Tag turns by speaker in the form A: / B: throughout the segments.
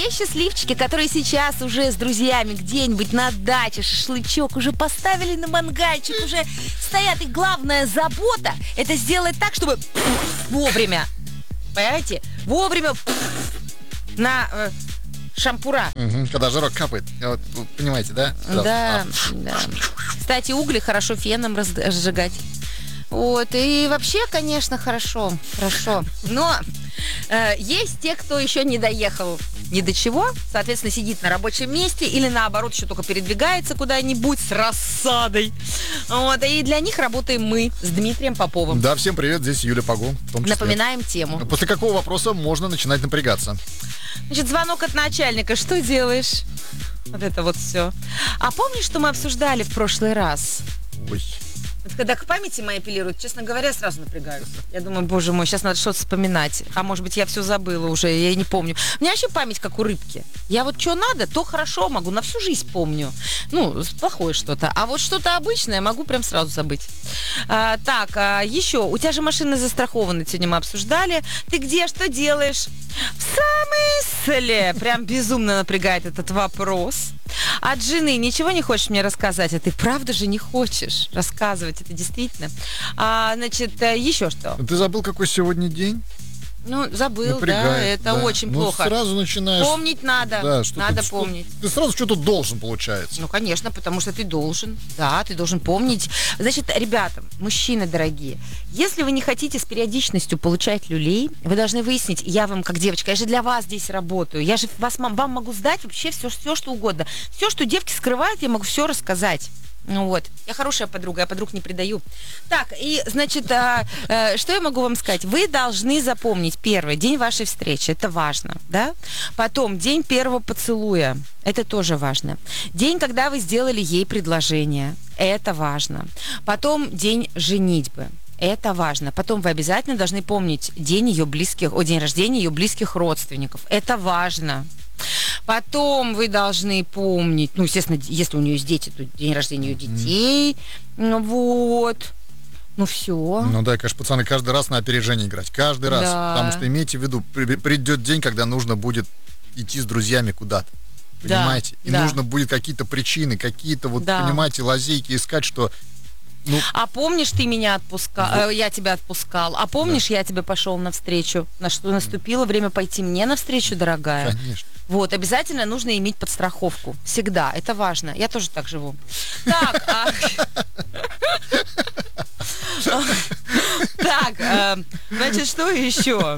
A: есть счастливчики, которые сейчас уже с друзьями где-нибудь на даче, шашлычок уже поставили на мангальчик, уже стоят. И главная забота — это сделать так, чтобы вовремя, понимаете, вовремя на шампура.
B: Когда жирок капает. Вот, понимаете, да?
A: Да. Кстати, угли хорошо феном разжигать. Вот, и вообще, конечно, хорошо. Но есть те, кто еще не доехал ни до чего, соответственно, сидит на рабочем месте или, наоборот, еще только передвигается куда-нибудь с рассадой. Вот, и для них работаем мы с Дмитрием Поповым.
B: Да, всем привет, здесь Юля Погу.
A: Напоминаем тему.
B: После какого вопроса можно начинать напрягаться?
A: Значит, звонок от начальника. Что делаешь? Вот это вот все. А помнишь, что мы обсуждали в прошлый раз?
B: Ой.
A: Вот когда к памяти мои апеллируют, честно говоря, сразу напрягаюсь. Я думаю, боже мой, сейчас надо что-то вспоминать. А может быть, я все забыла уже, я не помню. У меня вообще память как у рыбки. Я вот что надо, то хорошо могу, на всю жизнь помню. Ну, плохое что-то. А вот что-то обычное могу прям сразу забыть. Еще. У тебя же машина застрахована, сегодня мы обсуждали. Ты где, что делаешь? В смысле? Прям безумно напрягает этот вопрос. От жены ничего не хочешь мне рассказать? А ты правда же не хочешь рассказывать? Это действительно. Еще что?
B: Ты забыл, какой сегодня день?
A: Ну, забыл, напрягает, это очень плохо.
B: Сразу начинаешь...
A: Помнить надо. Да, надо помнить.
B: Ты сразу что-то должен, получается.
A: Ну, конечно, потому что ты должен. Да, ты должен помнить. Значит, ребята, мужчины дорогие, если вы не хотите с периодичностью получать люлей, вы должны выяснить, я вам как девочка, я же для вас здесь работаю, я же вам могу сдать вообще все, что угодно. Все, что девки скрывают, я могу все рассказать. Ну вот, я хорошая подруга, я подруг не предаю. Так, и, значит, что я могу вам сказать? Вы должны запомнить первый день вашей встречи, это важно, да? Потом день первого поцелуя, это тоже важно. День, когда вы сделали ей предложение, это важно. Потом день женитьбы. Это важно. Потом вы обязательно должны помнить день рождения ее близких родственников. Это важно. Потом вы должны помнить, ну, естественно, если у нее есть дети, то день рождения ее детей. Вот. Ну, все.
B: Ну да, конечно, пацаны, каждый раз на опережение играть. Каждый раз. Да. Потому что имейте в виду, придет день, когда нужно будет идти с друзьями куда-то. Понимаете? Да. И нужно будет какие-то причины, какие-то, вот, понимаете, лазейки искать, что... Ну,
A: а помнишь, ты меня отпускал, я тебя отпускал, а помнишь, я тебе пошел навстречу, на что наступило время пойти мне навстречу, дорогая?
B: Конечно.
A: Вот, обязательно нужно иметь подстраховку. Всегда, это важно. Я тоже так живу. Так, значит, что еще?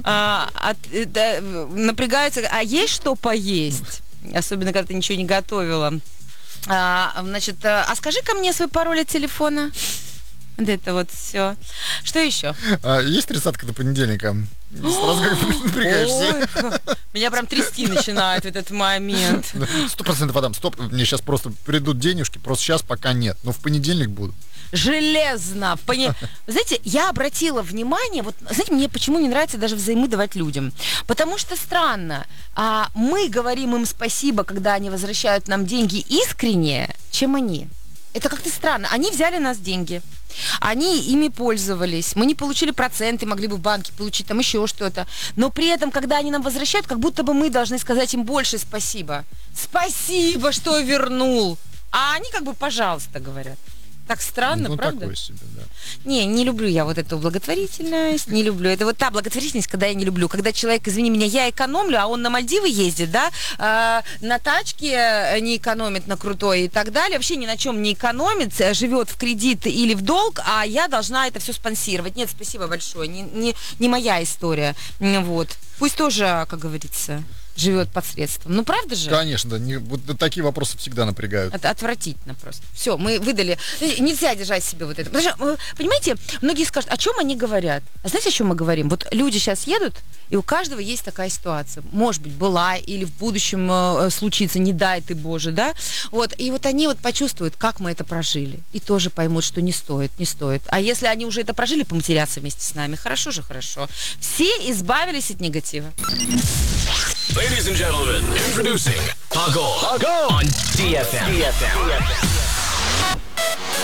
A: Напрягаются, а есть что поесть? Особенно, когда ты ничего не готовила. Значит, скажи-ка мне свой пароль от телефона. Вот это вот все. Что еще?
B: Есть 30-ка до понедельника? Сразу как напрягаешься.
A: Меня прям трясти начинает в этот момент.
B: 100% подам. Стоп, мне сейчас просто придут денежки, просто сейчас пока нет. Но в понедельник будут.
A: Железно. Знаете, я обратила внимание, вот, знаете, мне почему не нравится даже взаймы давать людям. Потому что странно, мы говорим им спасибо, когда они возвращают нам деньги искренне, чем они. Это как-то странно. Они взяли нас деньги, они ими пользовались, мы не получили проценты, могли бы в банке получить там еще что-то. Но при этом, когда они нам возвращают, как будто бы мы должны сказать им больше спасибо. Спасибо, что вернул. А они как бы пожалуйста говорят. Так странно, правда?
B: Такое себе, да.
A: Не люблю я вот эту благотворительность, не люблю. Это вот та благотворительность, когда я не люблю. Когда человек, извини меня, я экономлю, а он на Мальдивы ездит, да, на тачке не экономит, на крутой и так далее, вообще ни на чем не экономит, живет в кредит или в долг, а я должна это все спонсировать. Нет, спасибо большое, не моя история. Вот. Пусть тоже, как говорится, живет посредством. Ну, правда же?
B: Конечно, да. Вот такие вопросы всегда напрягают.
A: Это отвратительно просто. Все, мы выдали. Нельзя держать себе вот это. Потому что, понимаете, многие скажут, о чем они говорят? А знаете, о чем мы говорим? Вот люди сейчас едут, и у каждого есть такая ситуация. Может быть, была или в будущем случится, не дай ты, Боже, да? Вот, и вот они вот почувствуют, как мы это прожили. И тоже поймут, что не стоит. А если они уже это прожили, поматерятся вместе с нами. Хорошо же, хорошо. Все избавились от негатива.
C: Ladies and gentlemen, introducing Pago on DFM.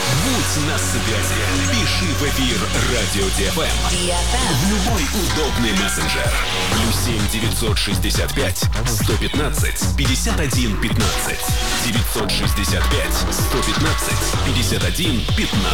C: Будь на связи. Пиши в эфир Радио ДФМ. В любой удобный мессенджер. +7 965 115 51 15. 965 115 51 15.